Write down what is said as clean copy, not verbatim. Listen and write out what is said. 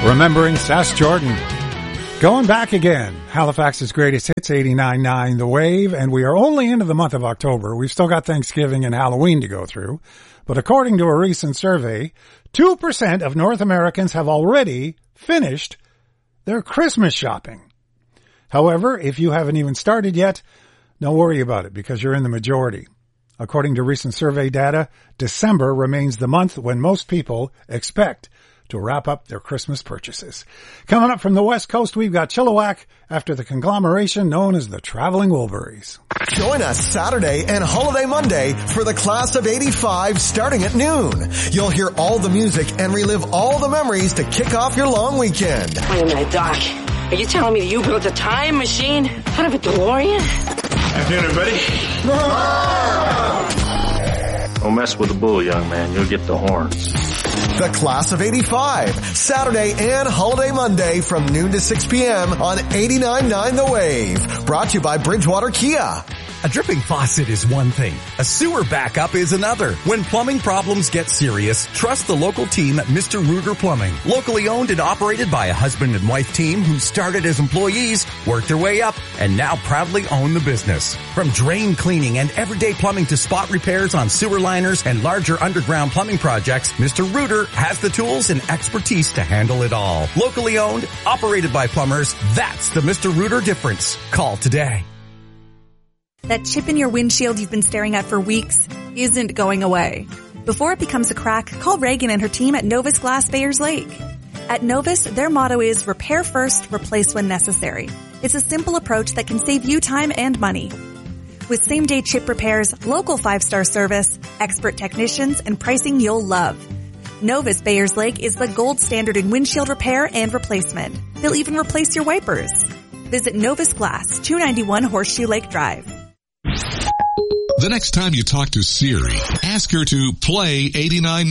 Remembering Sass Jordan. Going back again. Halifax's greatest hits, 89.9 The Wave, and we are only into the month of October. We've still got Thanksgiving and Halloween to go through. But according to a recent survey, 2% of North Americans have already finished their Christmas shopping. However, if you haven't even started yet, don't worry about it because you're in the majority. According to recent survey data, December remains the month when most people expect to wrap up their Christmas purchases. Coming up from the West Coast, we've got Chilliwack after the conglomeration known as the Traveling Wilburys. Join us Saturday and Holiday Monday for the Class of 85 starting at noon. You'll hear all the music and relive all the memories to kick off your long weekend. Wait a minute, Doc. Are you telling me that you built a time machine out of a DeLorean? Afternoon, everybody. Don't mess with the bull, young man. You'll get the horns. The Class of 85, Saturday and Holiday Monday from noon to 6 p.m. on 89.9 The Wave. Brought to you by Bridgewater Kia. A dripping faucet is one thing. A sewer backup is another. When plumbing problems get serious, trust the local team at Mr. Rooter Plumbing. Locally owned and operated by a husband and wife team who started as employees, worked their way up, and now proudly own the business. From drain cleaning and everyday plumbing to spot repairs on sewer liners and larger underground plumbing projects, Mr. Rooter has the tools and expertise to handle it all. Locally owned, operated by plumbers, that's the Mr. Rooter difference. Call today. That chip in your windshield you've been staring at for weeks isn't going away. Before it becomes a crack, call Reagan and her team at Novus Glass Bayers Lake. At Novus, their motto is repair first, replace when necessary. It's a simple approach that can save you time and money. With same-day chip repairs, local 5-star service, expert technicians, and pricing you'll love. Novus Bayers Lake is the gold standard in windshield repair and replacement. They'll even replace your wipers. Visit Novus Glass, 291 Horseshoe Lake Drive. The next time you talk to Siri, ask her to play 89.9